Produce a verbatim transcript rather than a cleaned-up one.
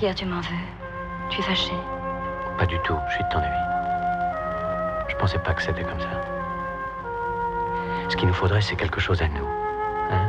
Pierre, tu m'en veux. Tu es fâché. Pas du tout, je suis de ton avis. Je pensais pas que c'était comme ça. Ce qu'il nous faudrait, c'est quelque chose à nous.